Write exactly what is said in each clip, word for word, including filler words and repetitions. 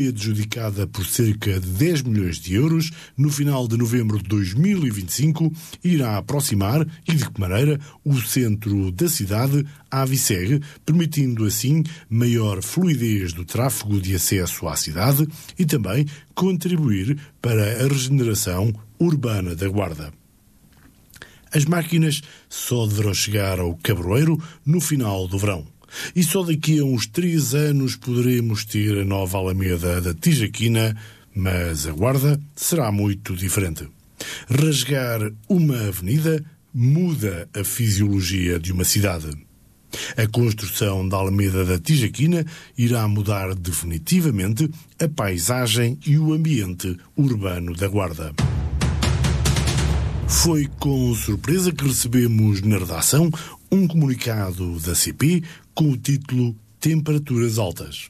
adjudicada por cerca de dez milhões de euros, no final de novembro de dois mil e vinte e cinco, irá aproximar, e de que maneira, o centro da cidade à Viseg, permitindo assim maior fluidez do tráfego de acesso à cidade e também contribuir para a regeneração urbana da Guarda. As máquinas só deverão chegar ao Cabroeiro no final do verão. E só daqui a uns três anos poderemos ter a nova Alameda da Tijaquina, mas a Guarda será muito diferente. Rasgar uma avenida muda a fisiologia de uma cidade. A construção da Alameda da Tijaquina irá mudar definitivamente a paisagem e o ambiente urbano da Guarda. Foi com surpresa que recebemos na redação um comunicado da C P com o título Temperaturas Altas.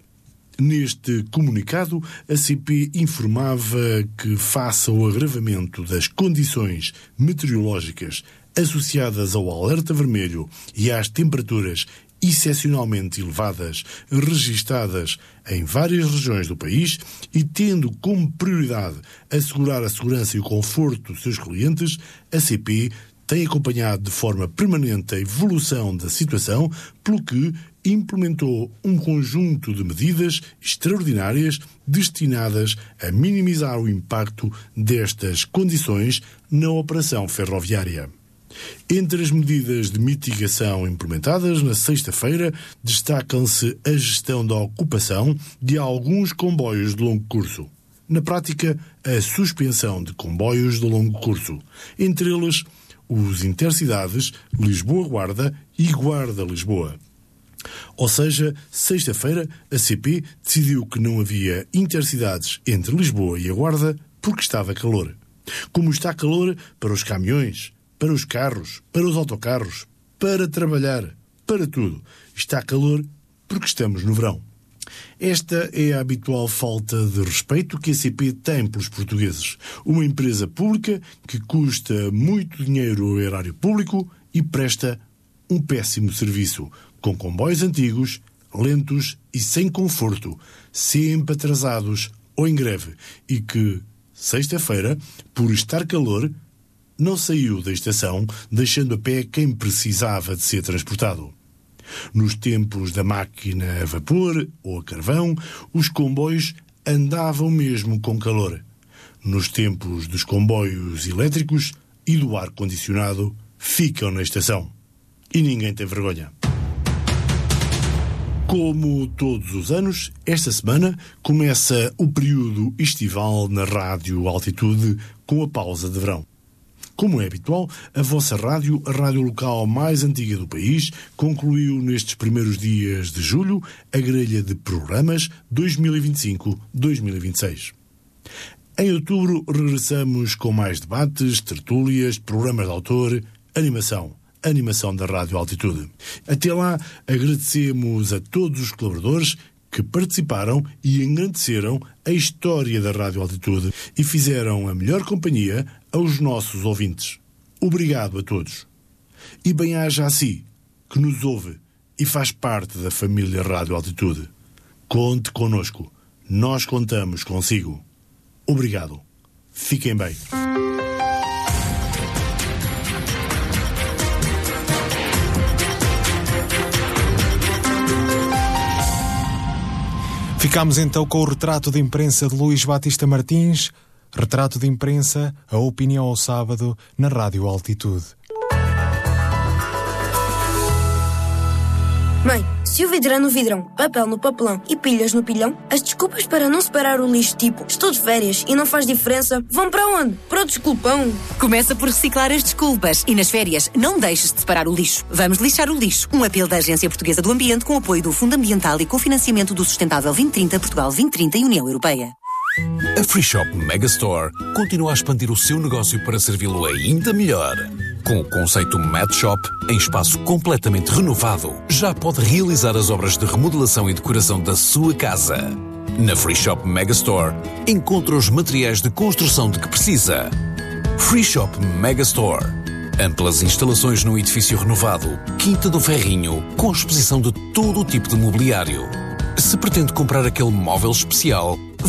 Neste comunicado, a C P informava que, face ao agravamento das condições meteorológicas associadas ao alerta vermelho e às temperaturas excepcionalmente elevadas registadas em várias regiões do país e tendo como prioridade assegurar a segurança e o conforto dos seus clientes, a C P tem acompanhado de forma permanente a evolução da situação, pelo que implementou um conjunto de medidas extraordinárias destinadas a minimizar o impacto destas condições na operação ferroviária. Entre as medidas de mitigação implementadas na sexta-feira, destacam-se a gestão da ocupação de alguns comboios de longo curso. Na prática, a suspensão de comboios de longo curso, entre eles os intercidades Lisboa-Guarda e Guarda-Lisboa. Ou seja, sexta-feira, a C P decidiu que não havia intercidades entre Lisboa e a Guarda porque estava calor. Como está calor para os caminhões, para os carros, para os autocarros, para trabalhar, para tudo. Está calor porque estamos no verão. Esta é a habitual falta de respeito que a C P tem pelos portugueses. Uma empresa pública que custa muito dinheiro ao erário público e presta um péssimo serviço, com comboios antigos, lentos e sem conforto, sempre atrasados ou em greve, e que, sexta-feira, por estar calor, não saiu da estação, deixando a pé quem precisava de ser transportado. Nos tempos da máquina a vapor ou a carvão, os comboios andavam mesmo com calor. Nos tempos dos comboios elétricos e do ar-condicionado, ficam na estação. E ninguém tem vergonha. Como todos os anos, esta semana começa o período estival na Rádio Altitude com a pausa de verão. Como é habitual, a vossa rádio, a rádio local mais antiga do país, concluiu nestes primeiros dias de julho a grelha de programas dois mil e vinte e cinco a dois mil e vinte e seis. Em outubro regressamos com mais debates, tertúlias, programas de autor, animação. Animação da Rádio Altitude. Até lá, agradecemos a todos os colaboradores que participaram e engrandeceram a história da Rádio Altitude e fizeram a melhor companhia aos nossos ouvintes. Obrigado a todos. E bem-aja a si, que nos ouve e faz parte da família Rádio Altitude. Conte connosco. Nós contamos consigo. Obrigado. Fiquem bem. Ficámos então com o retrato de imprensa de Luís Batista Martins, retrato de imprensa, a opinião ao sábado, na Rádio Altitude. Mãe, se o vidro é no vidrão, papel no papelão e pilhas no pilhão, as desculpas para não separar o lixo, tipo estou de férias e não faz diferença, vão para onde? Para o desculpão. Começa por reciclar as desculpas e nas férias não deixes de separar o lixo. Vamos lixar o lixo. Um apelo da Agência Portuguesa do Ambiente com apoio do Fundo Ambiental e cofinanciamento do Sustentável vinte trinta, Portugal vinte trinta e União Europeia. A Free Shop Megastore continua a expandir o seu negócio para servi-lo ainda melhor. Com o conceito Mad Shop, em espaço completamente renovado, já pode realizar as obras de remodelação e decoração da sua casa. Na Free Shop Megastore, encontra os materiais de construção de que precisa. Free Shop Megastore. Amplas instalações num edifício renovado, Quinta do Ferrinho, com exposição de todo o tipo de mobiliário. Se pretende comprar aquele móvel especial,